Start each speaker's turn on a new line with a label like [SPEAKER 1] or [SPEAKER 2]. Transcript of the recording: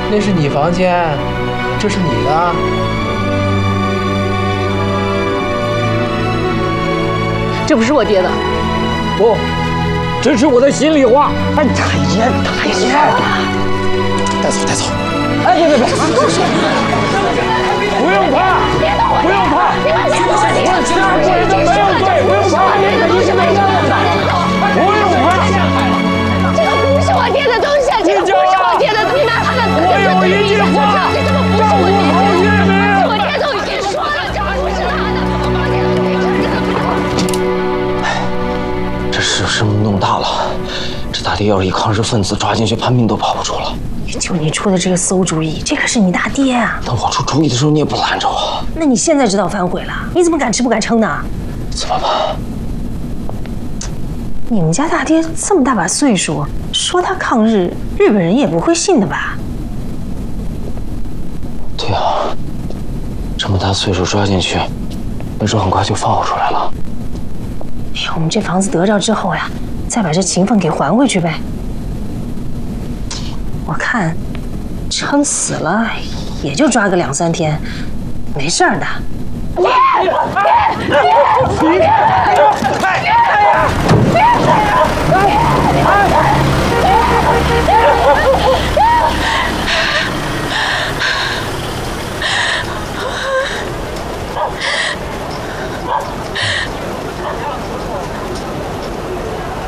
[SPEAKER 1] 那是你房间，这是你的。
[SPEAKER 2] 这不是我爹的。
[SPEAKER 3] 不，这是我的心里话。
[SPEAKER 4] 哎，大爷，带走带走。
[SPEAKER 3] 哎，别，不用怕，不用怕，我杀鬼的没有罪，不用怕，你肯定是没用的，不用怕。
[SPEAKER 2] 这个不是我爹的东西，这个不是我爹的，你拿他的。
[SPEAKER 3] 我有一句话，赵武侯岳明。
[SPEAKER 2] 我爹都已经说了，这不是他的，我爹都已经真的。
[SPEAKER 4] 这事是弄大了，这大爹要是一抗日分子抓进去，叛命都跑不出了。
[SPEAKER 5] 就你出的这个馊主意，这可是你大爹啊！
[SPEAKER 4] 那我出主意的时候你也不拦着我，
[SPEAKER 5] 那你现在知道反悔了，你怎么敢吃不敢撑呢？
[SPEAKER 4] 怎么办？
[SPEAKER 5] 你们家大爹这么大把岁数，说他抗日，日本人也不会信的吧？
[SPEAKER 4] 对啊，这么大岁数抓进去，没准很快就放我出来了。
[SPEAKER 5] 哎呀，我们这房子得着之后呀，再把这情分给还回去呗。我看，撑死了也就抓个2、3天，没事儿的。